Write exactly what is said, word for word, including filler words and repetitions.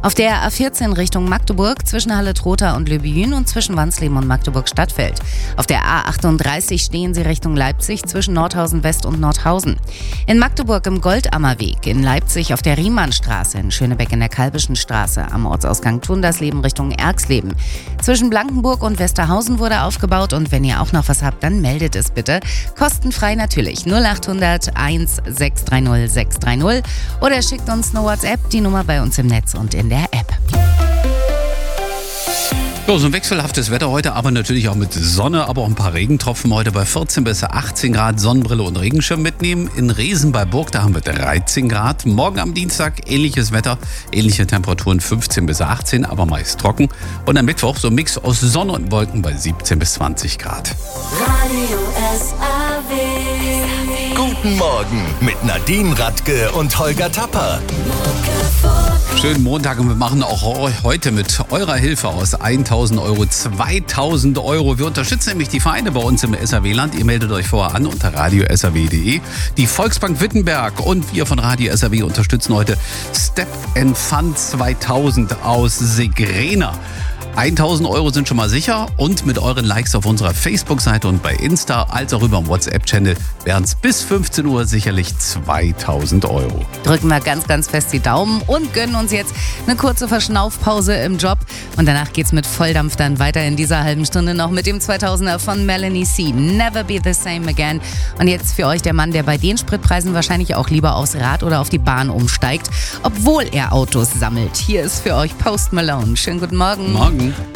Auf der A vierzehn Richtung Magdeburg zwischen Halle-Trotha und Löbyen und zwischen Wansleben und Magdeburg-Stadtfeld. Auf der A achtunddreißig stehen Sie Richtung Leipzig zwischen Nordhausen West und Nordhausen. In Magdeburg im Goldammerweg, in Leipzig auf der Riemannstraße, in Schönebeck in der Kalbischen Straße, am Ortsausgang Tundersleben Richtung Erxleben. Zwischen Blankenburg und Westerhausen wurde aufgebaut und wenn ihr auch noch was habt, dann meldet es bitte. Kostenfrei natürlich. null achthundert eins sechs drei null sechs drei null oder schickt uns eine WhatsApp, die Nummer bei uns im Netz und in der App. Ja, so ein wechselhaftes Wetter heute, aber natürlich auch mit Sonne, aber auch ein paar Regentropfen heute bei vierzehn bis achtzehn Grad, Sonnenbrille und Regenschirm mitnehmen. In Resen bei Burg, da haben wir dreizehn Grad. Morgen am Dienstag ähnliches Wetter, ähnliche Temperaturen fünfzehn bis achtzehn, aber meist trocken. Und am Mittwoch so ein Mix aus Sonne und Wolken bei siebzehn bis zwanzig Grad. Radio S A W. Guten Morgen mit Nadine Radke und Holger Tapper. Schönen Montag und wir machen auch heute mit eurer Hilfe aus tausend Euro zweitausend Euro. Wir unterstützen nämlich die Vereine bei uns im S A W-Land. Ihr meldet euch vorher an unter radio s a w punkt d e. Die Volksbank Wittenberg und wir von Radio S A W unterstützen heute Step and Fun zweitausend aus Segrena. tausend Euro sind schon mal sicher und mit euren Likes auf unserer Facebook-Seite und bei Insta als auch über dem WhatsApp-Channel wären es bis fünfzehn Uhr sicherlich zweitausend Euro. Drücken wir ganz, ganz fest die Daumen und gönnen uns jetzt eine kurze Verschnaufpause im Job. Und danach geht's mit Volldampf dann weiter in dieser halben Stunde noch mit dem zweitausender von Melanie C. Never be the same again. Und jetzt für euch der Mann, der bei den Spritpreisen wahrscheinlich auch lieber aufs Rad oder auf die Bahn umsteigt, obwohl er Autos sammelt. Hier ist für euch Post Malone. Schönen guten Morgen. Morgen.